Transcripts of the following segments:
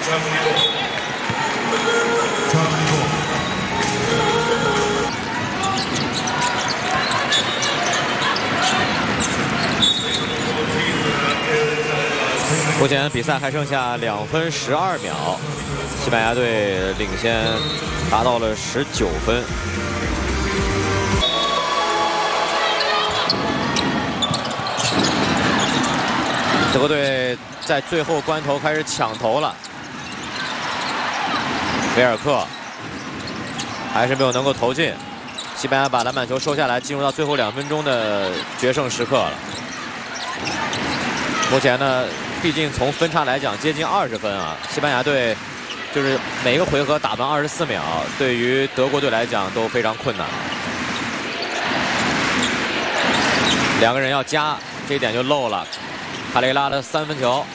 目前比赛还剩下2分12秒，西班牙队领先达到了19分。德国队在最后关头开始抢投了，维尔克还是没有能够投进。西班牙把篮板球收下来，进入到最后2分钟的决胜时刻了。目前呢，毕竟从分差来讲接近20分啊，西班牙队就是每个回合打完24秒，对于德国队来讲都非常困难。2个人要加，这一点就漏了。卡雷拉的3分球。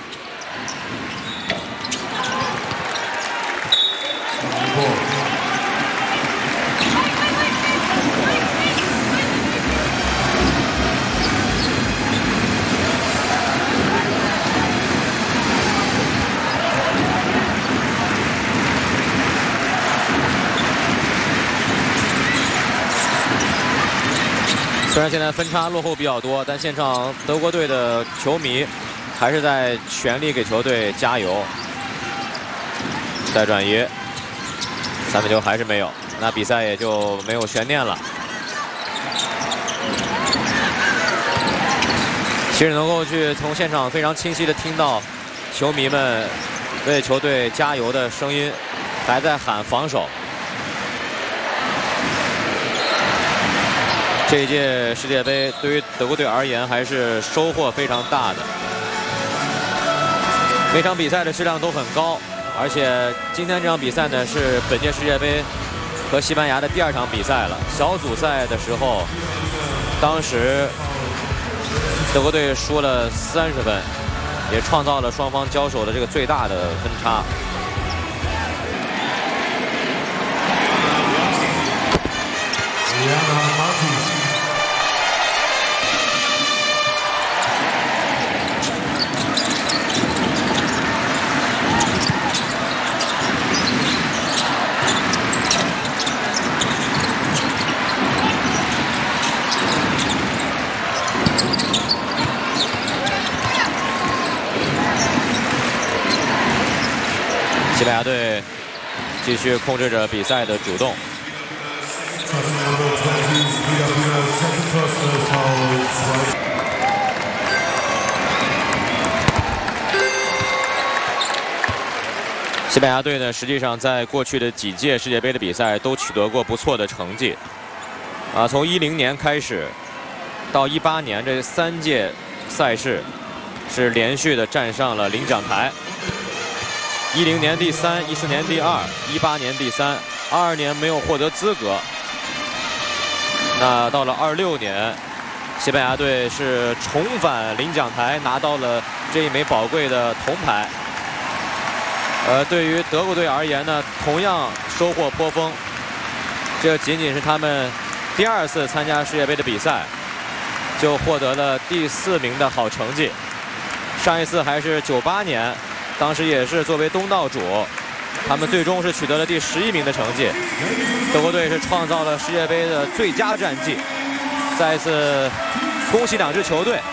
虽然现在分差落后比较多，但现场德国队的球迷还是在全力给球队加油。再转移，3分球还是没有，那比赛也就没有悬念了。其实能够去从现场非常清晰的听到球迷们为球队加油的声音，还在喊防守。这一届世界杯对于德国队而言还是收获非常大的，每场比赛的质量都很高，而且今天这场比赛呢是本届世界杯和西班牙的第2场比赛了。小组赛的时候，当时德国队输了30分，也创造了双方交手的这个最大的分差。西班牙队继续控制着比赛的主动。西班牙队呢，实际上在过去的几届世界杯的比赛都取得过不错的成绩。从10年开始到18年这3届赛事是连续的站上了领奖台。10年第3，14年第2， 18年第3， 22年没有获得资格。那到了26年，西班牙队是重返领奖台，拿到了这一枚宝贵的铜牌。对于德国队而言呢，同样收获颇丰。这仅仅是他们第2次参加世界杯的比赛，就获得了第4名的好成绩。上一次还是98年。当时也是作为东道主，他们最终是取得了第11名的成绩。德国队是创造了世界杯的最佳战绩。再一次恭喜2支球队。